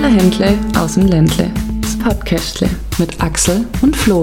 Kleine Händle aus dem Ländle. Das Podcastle mit Axel und Flo.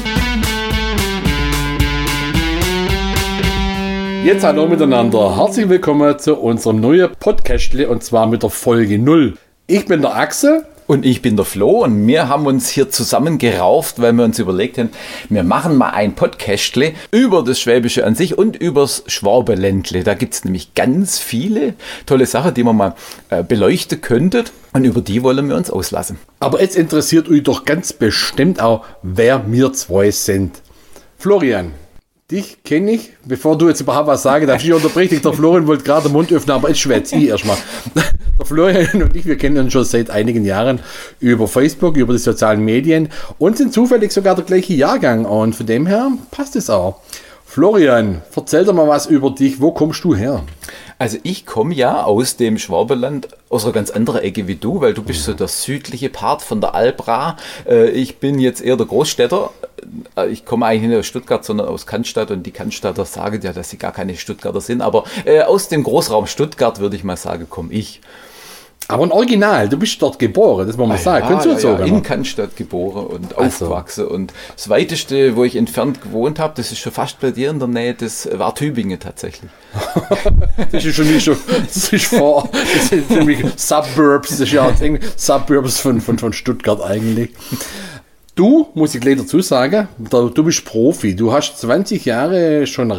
Jetzt hallo miteinander. Herzlich willkommen zu unserem neuen Podcastle und zwar mit der Folge 0. Ich bin der Axel. Und ich bin der Flo und wir haben uns hier zusammengerauft, weil wir uns überlegt haben, wir machen mal ein Podcastle über das Schwäbische an sich und übers Schwabenländle. Da gibt es nämlich ganz viele tolle Sachen, die man mal beleuchten könnten und über die wollen wir uns auslassen. Aber jetzt interessiert euch doch ganz bestimmt auch, wer wir zwei sind. Florian, dich kenne ich, bevor du jetzt überhaupt was sagst, darf ich unterbrechen. Der Florian wollte gerade den Mund öffnen, aber jetzt schwätze ich erstmal. Der Florian und ich, wir kennen uns schon seit einigen Jahren über Facebook, über die sozialen Medien und sind zufällig sogar der gleiche Jahrgang und von dem her passt es auch. Florian, erzähl doch mal was über dich, wo kommst du her? Also ich komme ja aus dem Schwabenland, aus einer ganz anderen Ecke wie du, weil du bist so der südliche Part von der Albra. Ich bin jetzt eher der Großstädter. Ich komme eigentlich nicht aus Stuttgart, sondern aus Cannstatt und die Cannstatter sagen ja, dass sie gar keine Stuttgarter sind. Aber aus dem Großraum Stuttgart, würde ich mal sagen, komme ich. Aber ein Original, du bist dort geboren, das muss man sagen. Könntest du sagen? In Cannstatt geboren und aufgewachsen. Und das Weiteste, wo ich entfernt gewohnt habe, das ist schon fast bei dir in der Nähe, das war Tübingen tatsächlich. Das ist schon nicht so, das sind nämlich Suburbs, das ist ja Suburbs von Stuttgart eigentlich. Du, muss ich gleich dazu sagen, du bist Profi, du hast 20 Jahre schon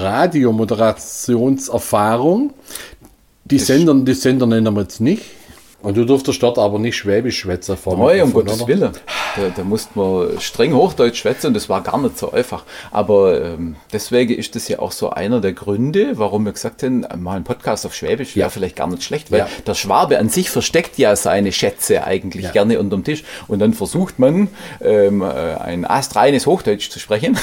Radiomoderationserfahrung. Die Sender nennen wir jetzt nicht. Und du durftest dort aber nicht Schwäbisch schwätzen. Nein, um Gottes Willen. Da musste man streng Hochdeutsch schwätzen und das war gar nicht so einfach. Aber deswegen ist das ja auch so einer der Gründe, warum wir gesagt haben, mal ein Podcast auf Schwäbisch wäre vielleicht gar nicht schlecht, weil der Schwabe an sich versteckt ja seine Schätze eigentlich gerne unterm Tisch. Und dann versucht man, ein astreines Hochdeutsch zu sprechen.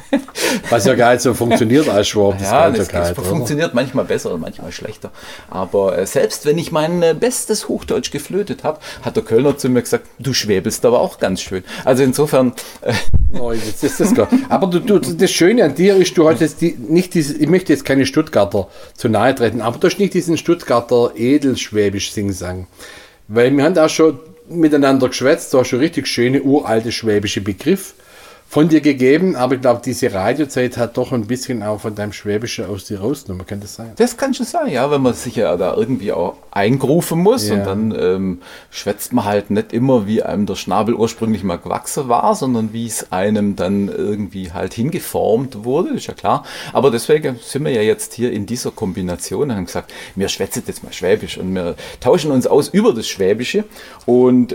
Was ja gar nicht so funktioniert als Schwab. Das funktioniert manchmal besser und manchmal schlechter. Aber selbst wenn ich mein bestes Hochdeutsch geflötet habe, hat der Kölner zu mir gesagt, du schwäbelst aber auch ganz schön. Also insofern... jetzt ist das klar. Aber das Schöne an dir ist, du hast jetzt ich möchte jetzt keine Stuttgarter zu nahe treten, aber du hast nicht diesen Stuttgarter Edelschwäbisch Singsang. Weil wir haben auch schon miteinander geschwätzt, du hast schon richtig schöne uralte schwäbische Begriff von dir gegeben, aber ich glaube, diese Radiozeit hat doch ein bisschen auch von deinem Schwäbischen aus dir rausgenommen. Kann das sein? Das kann schon sein, ja, wenn man sich ja da irgendwie auch eingrufen muss und dann schwätzt man halt nicht immer, wie einem der Schnabel ursprünglich mal gewachsen war, sondern wie es einem dann irgendwie halt hingeformt wurde, ist ja klar. Aber deswegen sind wir ja jetzt hier in dieser Kombination und haben gesagt, wir schwätzen jetzt mal Schwäbisch und wir tauschen uns aus über das Schwäbische. Und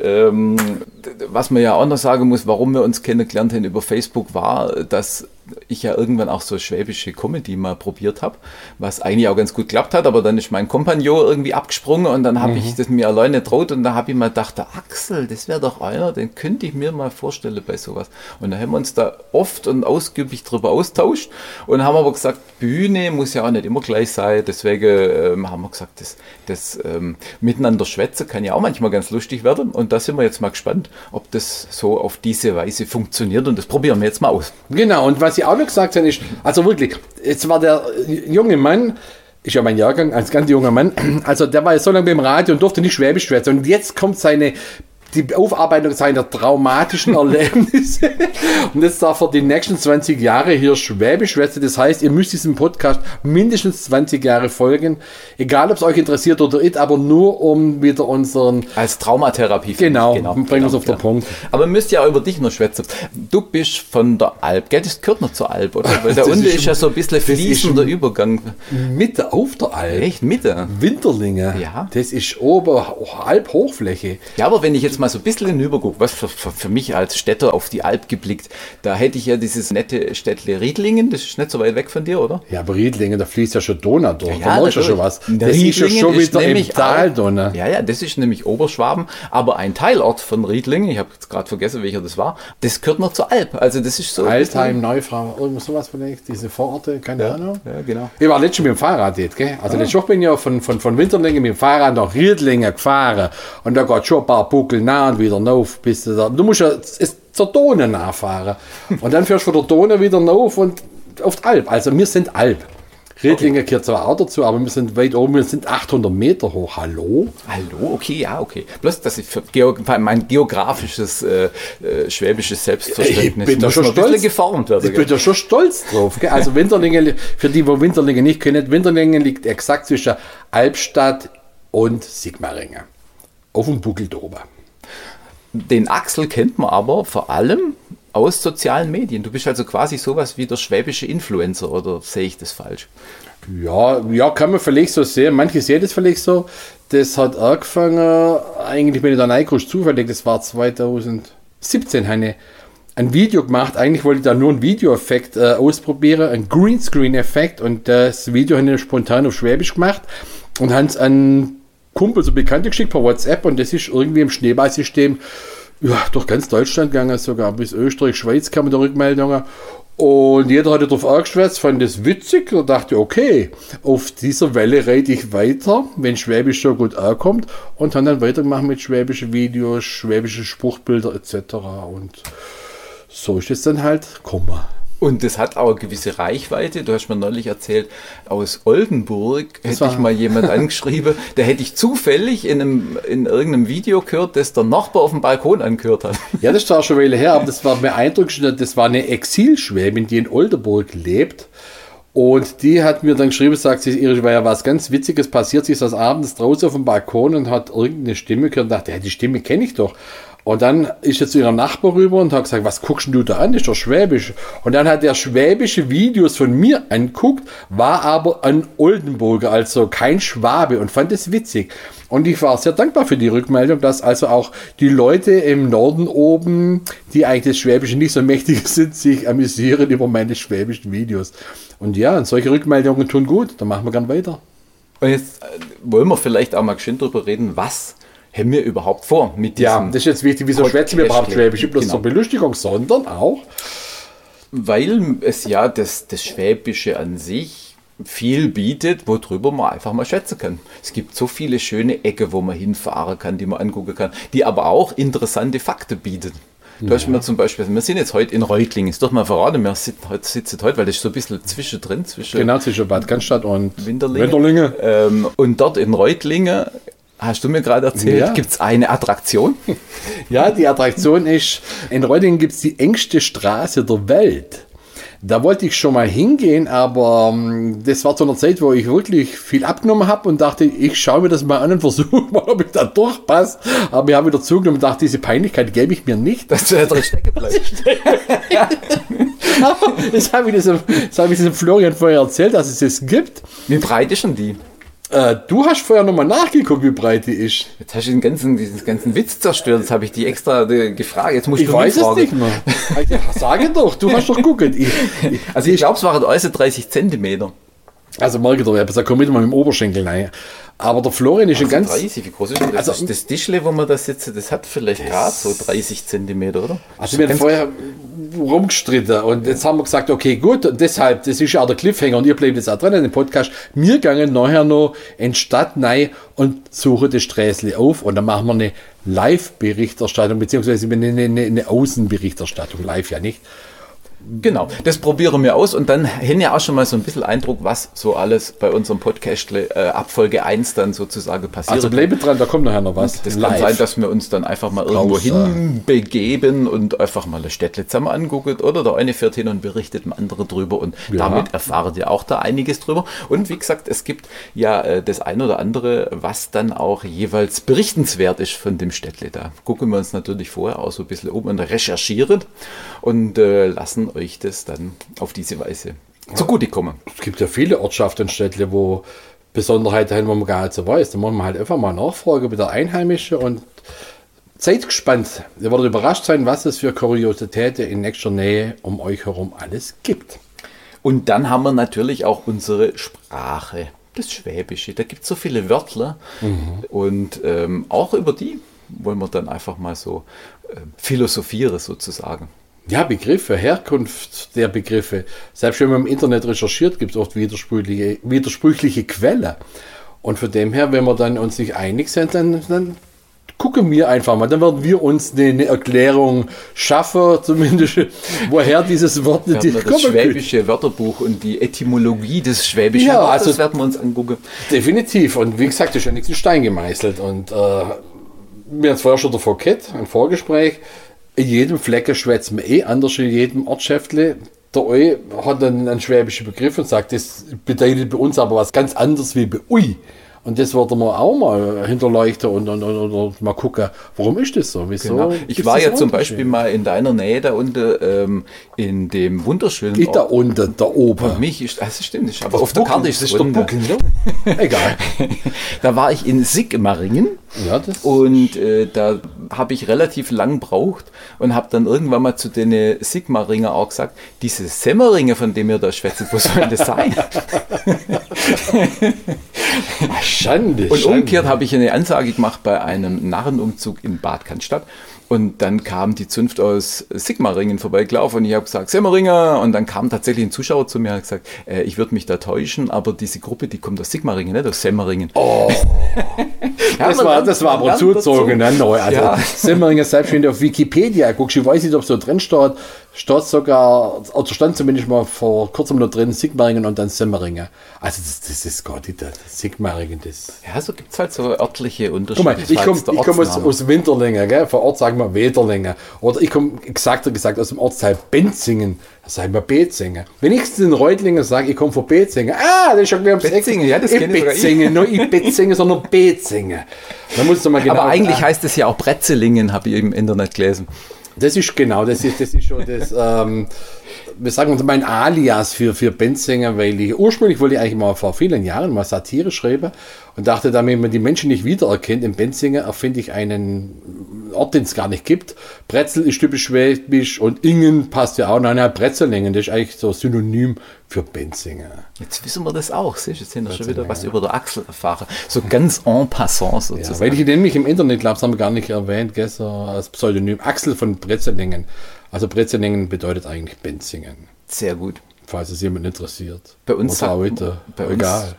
was man ja auch noch sagen muss, warum wir uns kennengelernt haben über Facebook, war, dass ich ja irgendwann auch so schwäbische Comedy mal probiert habe, was eigentlich auch ganz gut geklappt hat, aber dann ist mein Kompagnon irgendwie abgesprungen und dann habe ich das mir alleine traut und da habe ich mal gedacht, der Axel, das wäre doch einer, den könnte ich mir mal vorstellen bei sowas. Und da haben wir uns da oft und ausgiebig drüber austauscht und haben aber gesagt, Bühne muss ja auch nicht immer gleich sein, deswegen haben wir gesagt, das miteinander schwätzen kann ja auch manchmal ganz lustig werden und da sind wir jetzt mal gespannt, ob das so auf diese Weise funktioniert und das probieren wir jetzt mal aus. Genau, und was ich auch noch gesagt habe, ist, also wirklich, jetzt war der junge Mann, ist ja mein Jahrgang, als ganz junger Mann, also der war ja so lange beim Radio und durfte nicht Schwäbisch schwätzen und jetzt kommt die Aufarbeitung seiner traumatischen Erlebnisse und jetzt darf er die nächsten 20 Jahre hier Schwäbisch schwätzen. Das heißt, ihr müsst diesem Podcast mindestens 20 Jahre folgen, egal ob es euch interessiert oder nicht, aber nur um wieder unseren... Als Traumatherapie. Genau, bringen wir es auf den Punkt. Aber wir müsst ja auch über dich noch schwätzen. Du bist von der Alp, gell? Das gehört noch zur Alp, oder? Weil da unten ist ja so ein bisschen fließender Übergang. Mitte auf der Alp? Echt, Mitte? Winterlinge? Ja. Das ist Alp-Hochfläche. Ja, aber wenn ich jetzt mal so ein bisschen hinübergucke, was für mich als Städter auf die Alp geblickt, da hätte ich ja dieses nette Städtle Riedlingen, das ist nicht so weit weg von dir, oder? Ja, aber Riedlingen, da fließt ja schon Donau durch, ja, da läuft ja schon was. Das ist ja schon wieder im Tal Donau. Ja, das ist nämlich Oberschwaben, aber ein Teilort von Riedlingen, ich habe jetzt gerade vergessen, welcher das war, das gehört noch zur Alp, also das ist so... Altheim, Neufrau, irgendwas sowas vielleicht, diese Vororte, keine Ahnung. Ja, genau. Ich war letztens mit dem Fahrrad jetzt, gell? Also letztes Woche bin ich ja von Winterlingen mit dem Fahrrad nach Riedlingen gefahren und da geht schon ein paar Buckel nah und wieder rauf, bis du da... Du musst ja zur Donau nachfahren und dann fährst du von der Donau wieder rauf und auf die Alp. Also wir sind Alp. Rethlinger gehört zwar auch dazu, aber wir sind weit oben, wir sind 800 Meter hoch. Hallo? Hallo, okay, ja, okay. Bloß, dass ich für mein geografisches, schwäbisches Selbstverständnis ich bin da schon ein bisschen stolz. geformt werden. Ich bin da schon stolz drauf. Gell? Also Winterlingen, für die, wo Winterlingen nicht kennen, Winterlingen liegt exakt zwischen Albstadt und Sigmaringen. Auf dem Buckel da oben. Den Axel kennt man aber vor allem aus sozialen Medien. Du bist also quasi sowas wie der schwäbische Influencer, oder sehe ich das falsch? Ja, kann man vielleicht so sehen. Manche sehen das vielleicht so. Das hat angefangen, eigentlich bin ich da reingerutscht, zufällig, das war 2017, habe ich ein Video gemacht. Eigentlich wollte ich da nur einen Videoeffekt ausprobieren, einen Greenscreen-Effekt, und das Video habe ich spontan auf Schwäbisch gemacht und habe es an Kumpel, so Bekannte geschickt per WhatsApp, und das ist irgendwie im Schneeballsystem durch ganz Deutschland gegangen, sogar bis Österreich, Schweiz kamen da Rückmeldungen, und jeder hatte darauf angeschwätzt, fand das witzig und dachte, okay, auf dieser Welle reite ich weiter, wenn Schwäbisch so gut ankommt, und dann weitergemacht mit schwäbischen Videos, schwäbische Spruchbilder etc. Und so ist es dann halt gekommen. Und das hat auch eine gewisse Reichweite. Du hast mir neulich erzählt, aus Oldenburg hätte ich mal jemand angeschrieben, der hätte ich zufällig in irgendeinem Video gehört, das der Nachbar auf dem Balkon angehört hat. Ja, das ist zwar schon eine Weile her, aber das war beeindruckend. Das war eine Exilschwäbin, die in Oldenburg lebt. Und die hat mir dann geschrieben, sagt sie, ihr war ja was ganz Witziges passiert. Sie ist das abends draußen auf dem Balkon und hat irgendeine Stimme gehört und dachte, ja, die Stimme kenne ich doch. Und dann ist er zu ihrem Nachbar rüber und hat gesagt, was guckst du da an? Das ist doch Schwäbisch. Und dann hat er schwäbische Videos von mir anguckt, war aber ein Oldenburger, also kein Schwabe, und fand es witzig. Und ich war sehr dankbar für die Rückmeldung, dass also auch die Leute im Norden oben, die eigentlich das Schwäbische nicht so mächtig sind, sich amüsieren über meine schwäbischen Videos. Und ja, und solche Rückmeldungen tun gut, dann machen wir gern weiter. Und jetzt wollen wir vielleicht auch mal geschwind drüber reden, was haben wir überhaupt vor mit diesem. Ja, das ist jetzt wichtig, wieso schwätzen wir überhaupt Schwäbisch? Nicht bloß zur Belustigung, sondern auch, weil es ja das Schwäbische an sich viel bietet, worüber man einfach mal schwätzen kann. Es gibt so viele schöne Ecken, wo man hinfahren kann, die man angucken kann, die aber auch interessante Fakten bieten. Du hast mir zum Beispiel, wir sind jetzt heute in Reutlingen, ist doch mal verraten, wir sitzen heute, weil das ist so ein bisschen zwischendrin, zwischen Bad Cannstatt und Winterlingen. Und dort in Reutlingen, hast du mir gerade erzählt, gibt es eine Attraktion? Ja, die Attraktion ist, in Reutlingen gibt es die engste Straße der Welt. Da wollte ich schon mal hingehen, aber das war zu einer Zeit, wo ich wirklich viel abgenommen habe und dachte, ich schaue mir das mal an und versuche mal, ob ich da durchpasse. Aber ich habe wieder zugenommen und dachte, diese Peinlichkeit gebe ich mir nicht. Dass du da drin stecken bleibst. Aber das habe ich diesem Florian vorher erzählt, dass es das gibt. Wie breit ist denn die? Du hast vorher nochmal nachgeguckt, wie breit die ist. Jetzt hast du diesen ganzen Witz zerstört. Jetzt habe ich die extra gefragt. Jetzt musst ich du weiß es fragen. nicht mehr. Sage doch, du hast doch geguckt. Also ich glaube, es waren alles 30 Zentimeter. Also merke doch, da komm mit mal mit dem Oberschenkel rein. Aber der Florian ist ein ganz... 30, wie groß ist denn das? Also, das Tischle, wo man da sitzt, das hat vielleicht gerade so 30 Zentimeter, oder? Also wir haben vorher rumgestritten und jetzt haben wir gesagt, okay, gut, und deshalb, das ist ja auch der Cliffhanger und ihr bleibt jetzt auch dran in dem Podcast. Wir gehen nachher noch in die Stadt rein und suchen das Sträßle auf und dann machen wir eine Live-Berichterstattung, beziehungsweise eine Außenberichterstattung, live ja nicht. Genau, das probieren wir aus und dann haben ja auch schon mal so ein bisschen Eindruck, was so alles bei unserem Podcast ab Folge 1 dann sozusagen passiert. Also bleibe dran, da kommt nachher noch was. Das kann sein, dass wir uns dann einfach mal irgendwo hinbegeben und einfach mal eine Städtle zusammen angucken oder der eine fährt hin und berichtet dem anderen drüber und damit erfahrt ihr auch da einiges drüber. Und wie gesagt, es gibt ja das ein oder andere, was dann auch jeweils berichtenswert ist von dem Städtle. Da gucken wir uns natürlich vorher auch so ein bisschen um und recherchieren und lassen euch das dann auf diese Weise zugutekommen. Es gibt ja viele Ortschaften und Städte, wo Besonderheiten haben, wo man gar nicht so weiß. Da muss man halt einfach mal nachfragen bei der Einheimischen und seid gespannt. Ihr werdet überrascht sein, was es für Kuriositäten in nächster Nähe um euch herum alles gibt. Und dann haben wir natürlich auch unsere Sprache, das Schwäbische. Da gibt es so viele Wörter und auch über die wollen wir dann einfach mal so philosophieren sozusagen. Ja, Begriffe, Herkunft der Begriffe. Selbst wenn man im Internet recherchiert, gibt es oft widersprüchliche Quellen. Und von dem her, wenn wir dann uns nicht einig sind, dann gucken wir einfach mal. Dann werden wir uns eine Erklärung schaffen, zumindest, woher dieses Wort das schwäbische Wörterbuch und die Etymologie des schwäbischen Wortes also werden wir uns angucken. Definitiv. Und wie gesagt, das ist ja nichts in Stein gemeißelt. Und wir haben es vorher schon davor gehabt, ein Vorgespräch. In jedem Flecken schwätzt man anders in jedem Ortschäftle. Der Eu hat einen schwäbischen Begriff und sagt, das bedeutet bei uns aber was ganz anderes wie bei Ui. Und das werden wir auch mal hinterleuchten und mal gucken, warum ist das so? Wieso? Genau. Ich war ja zum Beispiel mal in deiner Nähe da unten, in dem wunderschönen Ort. Da unten, da oben. Für mich ist, das stimmt nicht, aber auf der Karte ist es der Buckel, ne? Egal. Da war ich in Sigmaringen und da habe ich relativ lang gebraucht und habe dann irgendwann mal zu den Sigmaringer auch gesagt, diese Semmeringe, von denen ihr da schwätzt, wo soll das sein? Schande. Und umgekehrt habe ich eine Ansage gemacht bei einem Narrenumzug in Bad Cannstatt. Und dann kam die Zunft aus Sigmaringen vorbeigelaufen und ich habe gesagt, Semmeringer. Und dann kam tatsächlich ein Zuschauer zu mir und hat gesagt, ich würde mich da täuschen, aber diese Gruppe, die kommt aus Sigmaringen, nicht aus Semmeringen. Oh, das war aber zugezogen. Also ja. Semmeringen, selbst wenn du auf Wikipedia guckst, ich weiß nicht, ob es so drin steht sogar, oder stand zumindest mal vor kurzem noch drin, Sigmaringen und dann Semmeringen. Also das ist gar nicht das Sigmaringen. Ja, so gibt es halt so örtliche Unterschiede. Guck mal, ich komme aus Winterlingen, gell? Vor Ort sagen wir Wederlingen. Oder ich komme, gesagt aus dem Ortsteil Benzingen, da sagen wir Betzingen. Wenn ich den Reutlingen sage, ich komme von Betzingen, das ist schon gleich ums Eck. Betzingen, ja, das kenne ich sogar. Betzingen, nicht Betzingen, sondern Betzingen. Da musst du mal genau. Aber eigentlich heißt es ja auch Bretzelingen, habe ich im Internet gelesen. Das ist genau, das ist schon das, wir sagen mein Alias für Benzinger, weil ursprünglich wollte ich eigentlich mal vor vielen Jahren mal Satire schreiben und dachte, damit man die Menschen nicht wiedererkennt, in Benzinger erfinde ich einen Ort, den es gar nicht gibt. Bretzel ist typisch schwäbisch und Ingen passt ja auch. Nein, Bretzelingen, das ist eigentlich so Synonym für Benzinger. Jetzt wissen wir das auch, siehst du, jetzt haben wir schon wieder was über der Achsel erfahren. So ganz en passant sozusagen. Ja, weil ich nämlich im Internet, glaube ich, haben wir gar nicht erwähnt, gestern als Pseudonym Axel von Bretzelingen. Also Bretzelingen bedeutet eigentlich Benzingen. Sehr gut. Falls es jemand interessiert. Bei uns oder heute. Egal.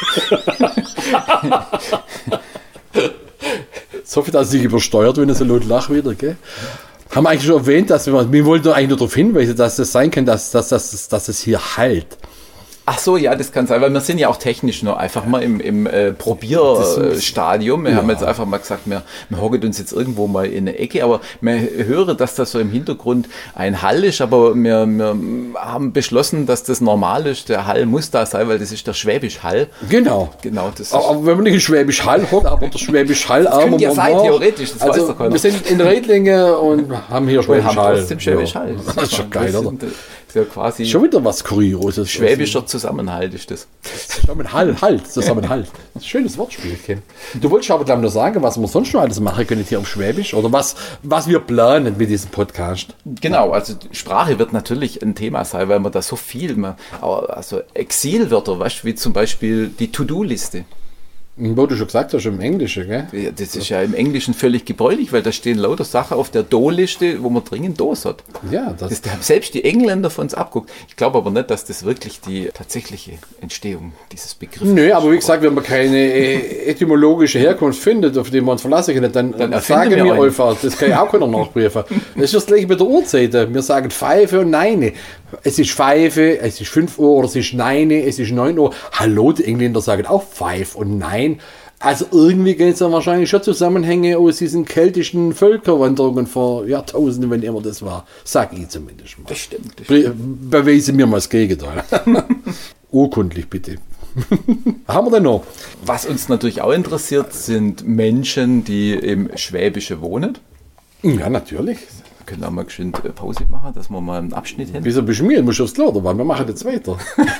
So viel, dass ich übersteuert, wenn es so laut lacht wieder, gell? Haben wir eigentlich schon erwähnt, dass wir wollten eigentlich nur darauf hinweisen, dass es sein kann, dass es hier halt. Ach so, ja, das kann sein, weil wir sind ja auch technisch noch einfach mal im Probierstadium. Wir haben jetzt einfach mal gesagt, wir hocken uns jetzt irgendwo mal in eine Ecke, aber wir hören, dass das so im Hintergrund ein Hall ist, aber wir haben beschlossen, dass das normal ist. Der Hall muss da sein, weil das ist der Schwäbisch Hall. Genau. Das aber wenn man nicht in Schwäbisch Hall hockt, aber der Schwäbisch Hall das könnte ja sein, theoretisch, das also, weiß doch keiner. Wir sind in Redlingen und haben hier Schwäbisch Hall. Trotzdem Schwäbisch Hall. Das ist schon geil, oder? Ja, quasi schon wieder was Kurioses. Schwäbischer Zusammenhalt ist das. Zusammenhalt. Das ist ein schönes Wortspielchen. Du wolltest aber, glaube ich, noch sagen, was wir sonst noch alles machen können hier auf Schwäbisch oder was wir planen mit diesem Podcast. Genau, also Sprache wird natürlich ein Thema sein, weil man da so viel, also Exilwörter, weißt du, wie zum Beispiel die To-Do-Liste. Wo du schon gesagt hast, im Englischen, gell? Ja, das ist ja im Englischen völlig gebräuchlich, weil da stehen lauter Sachen auf der Do-Liste, wo man dringend Dos hat. Ja, das haben selbst die Engländer von uns abguckt. Ich glaube aber nicht, dass das wirklich die tatsächliche Entstehung dieses Begriffs ist. Nö, aber wie gesagt, wenn man keine etymologische Herkunft findet, auf die wir uns verlassen können, dann sagen wir einfach, das kann ja auch keiner nachprüfen. Das ist das gleiche mit der Uhrzeit. Wir sagen Pfeife und Neine. Es ist Pfeife, es ist 5 Uhr oder es ist Neine, es ist 9 Uhr. Hallo, die Engländer sagen auch Pfeif und Nein. Also irgendwie gibt es ja wahrscheinlich schon Zusammenhänge aus diesen keltischen Völkerwanderungen vor Jahrtausenden, wenn immer das war. Sag ich zumindest mal. Das stimmt. Beweise mir mal das Gegenteil. Urkundlich bitte. Haben wir denn noch? Was uns natürlich auch interessiert, sind Menschen, die im Schwäbische wohnen. Ja, natürlich. Wir können auch mal geschwind Pause machen, dass wir mal einen Abschnitt hätten. Wieso bist du mir? Du musst aufs Klo, oder? Wir machen jetzt weiter.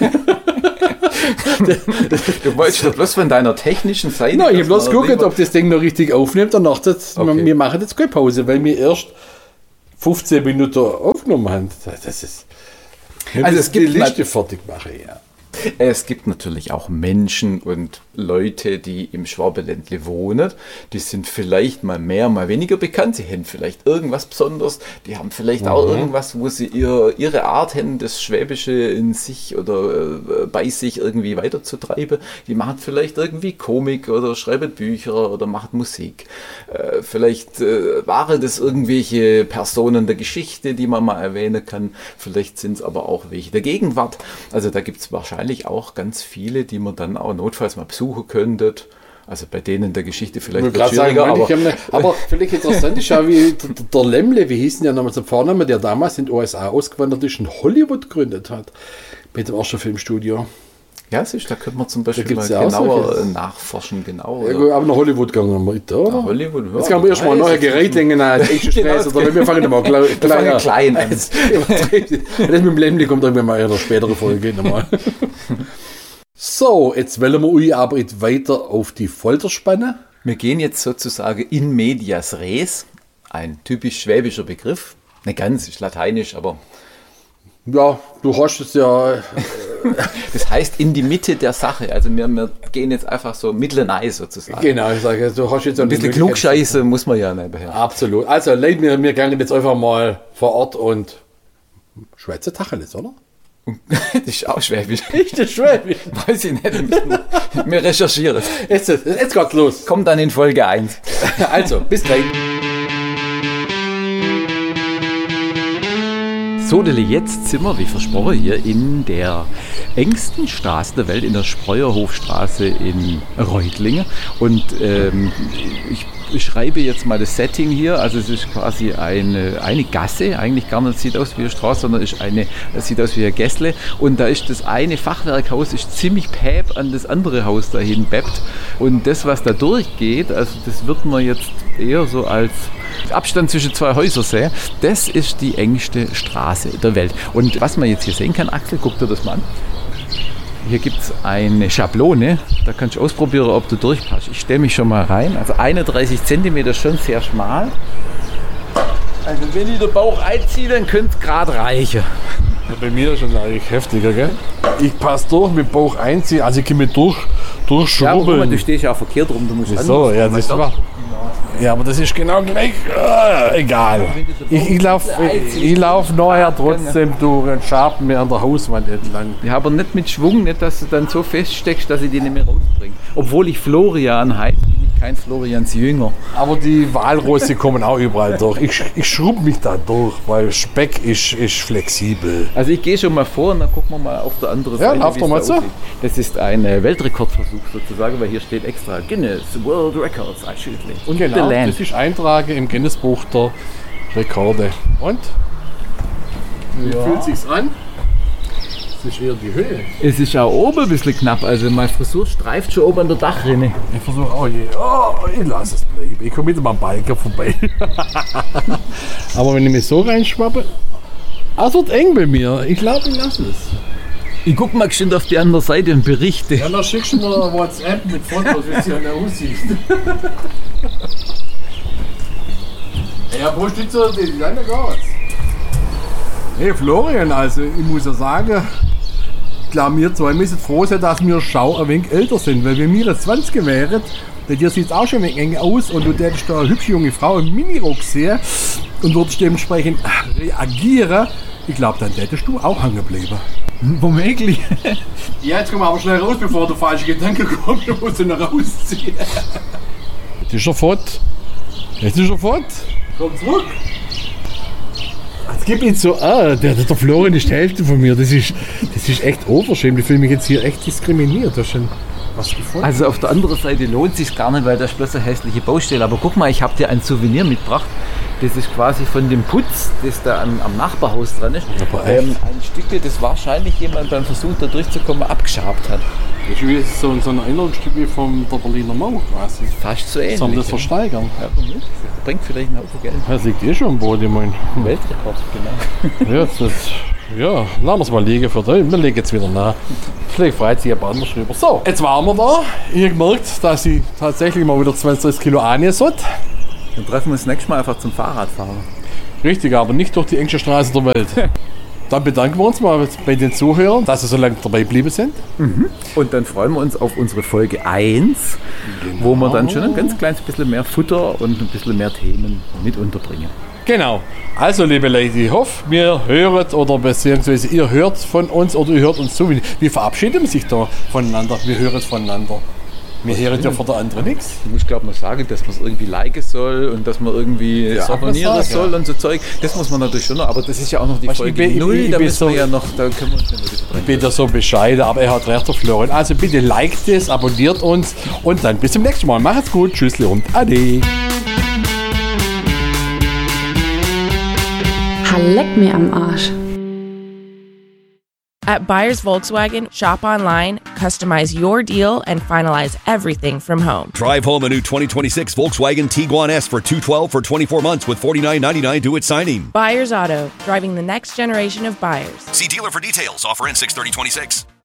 Du wolltest doch bloß von deiner technischen Seite. Nein, ich habe bloß geguckt, ob das Ding noch richtig aufnimmt. Danach wir machen jetzt keine Pause, weil wir erst 15 Minuten aufgenommen haben. Das ist. Also es gibt die Liste fertig machen, ja. Es gibt natürlich auch Menschen und Leute, die im Schwabenländle wohnen. Die sind vielleicht mal mehr, mal weniger bekannt. Sie haben vielleicht irgendwas Besonderes. Die haben vielleicht auch irgendwas, wo sie ihre Art haben, das Schwäbische in sich oder bei sich irgendwie weiterzutreiben. Die machen vielleicht irgendwie Komik oder schreiben Bücher oder machen Musik. Vielleicht waren das irgendwelche Personen der Geschichte, die man mal erwähnen kann. Vielleicht sind es aber auch welche der Gegenwart. Also da gibt es wahrscheinlich auch ganz viele, die man dann auch notfalls mal besuchen könntet. Also bei denen der Geschichte vielleicht wird schwieriger. Aber völlig interessant ist ja, wie der Lemle, wie hieß denn der damals der Vorname, der damals in den USA ausgewandert ist und Hollywood gegründet hat. Mit dem ersten Filmstudio. Ja, da könnte man zum Beispiel mal ja genauer nachforschen. Genau, ja, aber nach Hollywood gegangen wir mit, oder? Nach Hollywood, ja. Jetzt kann man erstmal neue Gerätlängen als Extra-Straße, oder wir fangen mal klein an. Das mit dem Lemle kommt irgendwann mal in einer späteren Folge nochmal. So, jetzt wollen wir euch aber jetzt weiter auf die Folter spannen. Wir gehen jetzt sozusagen in medias res, ein typisch schwäbischer Begriff. Nicht ganz, ist lateinisch, aber... Ja, du hast es ja... Das heißt in die Mitte der Sache. Also wir gehen jetzt einfach so mittelnein sozusagen. Genau, ich sage, du hast jetzt ein bisschen Klugscheiße muss man ja nebenher. Absolut. Also leiten wir gerne jetzt einfach mal vor Ort und Schweizer Tacheles, oder? Das ist auch Schwäbisch. Ist das Schwäbisch? Weiß ich nicht. Wir recherchieren. Jetzt geht's los. Kommt dann in Folge 1. Also, bis gleich. So, jetzt sind wir, wie versprochen, hier in der engsten Straße der Welt, in der Spreuerhofstraße in Reutlingen. Und ich beschreibe jetzt mal das Setting hier. Also es ist quasi eine Gasse, eigentlich gar nicht sieht aus wie eine Straße, sondern es sieht aus wie ein Gässle. Und da ist das eine Fachwerkhaus ist ziemlich päb an das andere Haus dahin beppt. Und das, was da durchgeht, also das wird man jetzt eher so als Abstand zwischen zwei Häusern sehen, das ist die engste Straße der Welt. Und was man jetzt hier sehen kann, Axel, guck dir das mal an. Hier gibt es eine Schablone, da kannst du ausprobieren, ob du durchpasst. Ich stelle mich schon mal rein, also 31 cm, schon sehr schmal. Also wenn ich den Bauch einziehe, dann könnte es gerade reichen. Ja, bei mir ist schon eigentlich heftiger, gell? Ich passe durch mit Bauch einziehen, also ich kann mich durchschrubbeln. Ja, aber du stehst ja auch verkehrt rum, du musst so, ja, das war. Ja, aber das ist genau gleich. Egal. Ich lauf nachher trotzdem durch und schabe mir an der Hauswand entlang. Ja, aber nicht mit Schwung, nicht, dass du dann so feststeckst, dass ich die nicht mehr rausbringe. Obwohl ich Florian heiße, bin ich kein Florians Jünger. Aber die Walrosse kommen auch überall durch. Ich schrub mich da durch, weil Speck ist flexibel. Also ich gehe schon mal vor und dann gucken wir mal auf der anderen Seite. Ja, lauf doch mal so. Das ist ein Weltrekordversuch sozusagen, weil hier steht extra Guinness World Records einschütteln. Und genau, das ist Eintrage im Guinness-Buch der Rekorde. Und? Wie fühlt sich's an? Das ist eher die Höhe. Es ist auch oben ein bisschen knapp, also meine Frisur streift schon oben an der Dachrinne. Ich versuche auch ich lasse es bleiben. Ich komme mit meinem Biker vorbei. Aber wenn ich mich so reinschwappe, es wird eng bei mir. Ich glaube, ich lasse es. Ich guck mal geschwind auf die andere Seite und berichte. Ja, dann schickst du mir eine WhatsApp mit Fotos, wie es hier aussieht. Ja, wo steht so die kleine Gas? Hey Florian, also ich muss ja sagen, ich glaube, wir zwei müssen froh sein, dass wir ein wenig älter sind. Weil wenn wir jetzt 20 wären, bei dir sieht es auch schon ein wenig eng aus und du hättest da eine hübsche junge Frau im Minirock sehen und würdest dementsprechend reagieren, ich glaube, dann hättest du auch hängen bleiben. Womöglich. Ja, jetzt komm aber schnell raus, bevor der falsche Gedanke kommt, du musst ihn rausziehen. Jetzt ist er fort. Komm zurück. Es gibt ihn so, der Florian ist die Hälfte von mir. Das ist echt unverschämt. Ich fühle mich jetzt hier echt diskriminiert. Du hast schon was gefunden. Also auf der anderen Seite lohnt es sich gar nicht, weil das ist bloß eine hässliche Baustelle. Aber guck mal, ich habe dir ein Souvenir mitgebracht. Das ist quasi von dem Putz, das da am Nachbarhaus dran ist. Ein Stück, das wahrscheinlich jemand beim Versuch da durchzukommen abgeschabt hat. Das ist wie so ein Erinnerungsstück wie von der Berliner Mauer quasi. Fast so ähnlich. Sollen das versteigern? Ja, das bringt vielleicht einen Haufen Geld. Das liegt schon am Boden, ich meine. Weltrekord, genau. Ja, lassen wir es mal liegen für den. Wir legen jetzt wieder nach. Vielleicht freut sich jemand anders drüber. So, jetzt waren wir da. Ich habe gemerkt, dass ich tatsächlich mal wieder 20 Kilo annehmen sollte. Dann treffen wir uns nächstes Mal einfach zum Fahrradfahren. Richtig, aber nicht durch die engste Straße der Welt. Dann bedanken wir uns mal bei den Zuhörern, dass sie so lange dabei geblieben sind. Und dann freuen wir uns auf unsere Folge 1, wo wir dann schon ein ganz kleines bisschen mehr Futter und ein bisschen mehr Themen mit unterbringen. Genau. Also, liebe Leute, ich hoffe, wir hören oder beziehungsweise ihr hört von uns oder ihr hört uns zu. Wir verabschieden sich da voneinander. Wir hören voneinander. Wir hören ja von der anderen nichts. Ich muss, glaube ich, noch sagen, dass man es irgendwie liken soll und dass man irgendwie abonnieren soll und so Zeug. Das muss man natürlich schon noch, aber das ist ja auch noch die Folge 0, da müssen wir ja noch, da können wir uns ja noch wieder dran. Ich bin da so bescheiden, aber er hat recht, der Florian. Also bitte liked es, abonniert uns und dann bis zum nächsten Mal. Macht's gut, tschüssli und ade. Leck mir am Arsch. At Buyers Volkswagen, shop online, customize your deal, and finalize everything from home. Drive home a new 2026 Volkswagen Tiguan S for $212 for 24 months with $49.99 due at signing. Buyers Auto, driving the next generation of buyers. See dealer for details. Offer ends 6/30/26.